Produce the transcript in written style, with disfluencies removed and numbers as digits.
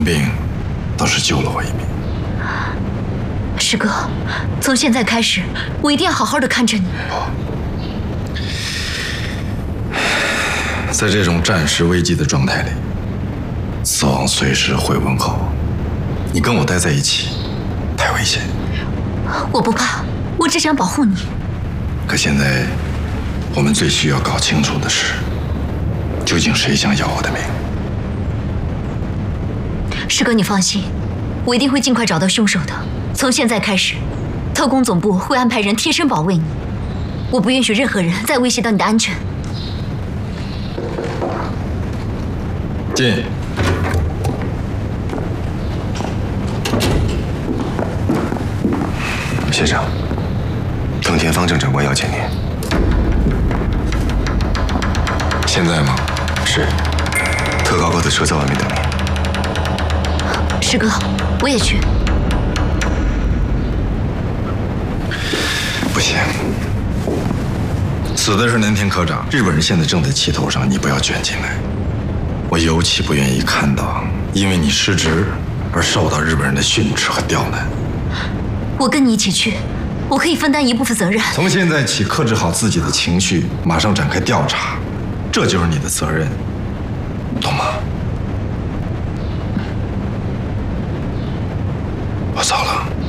病倒是救了我一命。 师哥，从现在开始，我一定要好好的看着你。 在这种战时危机的状态里，死亡随时会问候。你跟我待在一起，太危险。 我不怕，我只想保护你。 可现在，我们最需要搞清楚的是，究竟谁想要我的命？ 师哥，你放心，我一定会尽快找到凶手的。从现在开始，特工总部会安排人贴身保卫你，我不允许任何人再威胁到你的安全。 进。 先生，藤田方正长官要见您。 现在吗？ 是。特高高的车在外面等您。 师哥，我也去。 不行，死的是南田科长，日本人现在正在气头上，你不要卷进来。我尤其不愿意看到因为你失职而受到日本人的训斥和刁难。 我跟你一起去，我可以分担一部分责任。 从现在起，克制好自己的情绪，马上展开调查，这就是你的责任，懂吗？我走了。